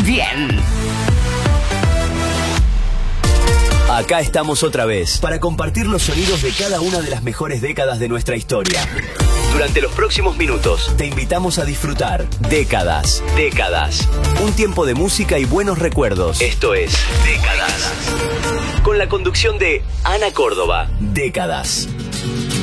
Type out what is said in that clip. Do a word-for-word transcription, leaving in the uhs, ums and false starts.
bien. Acá estamos otra vez para compartir los sonidos de cada una de las mejores décadas de nuestra historia. Durante los próximos minutos te invitamos a disfrutar Décadas, Décadas. Un tiempo de música y buenos recuerdos. Esto es Décadas. Con la conducción de Ana Córdoba. Décadas.